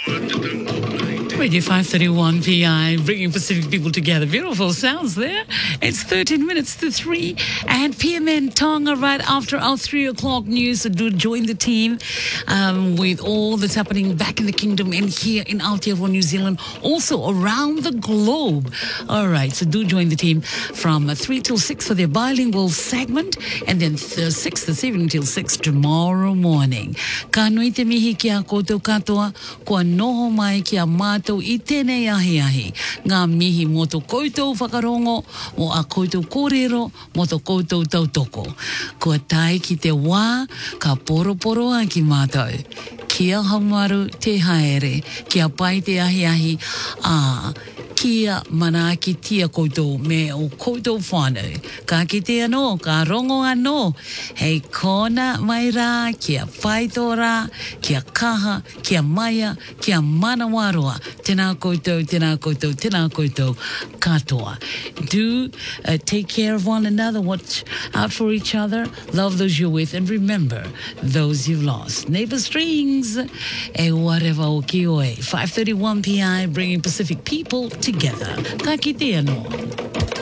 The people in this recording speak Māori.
Radio 531 PI, bringing Pacific people together. Beautiful sounds there. It's 13 minutes to 3 and PMN Tonga right after our 3 o'clock news. So do join the team with all that's happening back in the kingdom and here in Aotearoa, New Zealand, also around the globe. All right, so do join the team from 3 till 6 for their bilingual segment and then 6 to 7 till 6 tomorrow morning. Ka nui te mihi ki a koutou katoa, kua noho mai ki a mātou i tēnei ahi. Ngā mihi mō tō koutou whakarongo, mō a koutou kōrero, mō tō koutou tautoko. Kua tai ki te wā, ka poroporo a ki mātou. Kia haumaru te haere, kia pai te ahi, kia mana ki tia koutou me o koutou whānau. Ka kite anō, ka rongo anō. Hei kona mai rā, kia pai tō rā, kia kaha, kia maia, kia manawaroa. Tēnā koutou, tēnā koutou, tēnā koutou katoa. Do take care of one another, watch out for each other, love those you're with, and remember those you've lost. Neighbor Strings, e whatever o ki oe. 531 PI, bringing Pacific people together. Ka kite anō.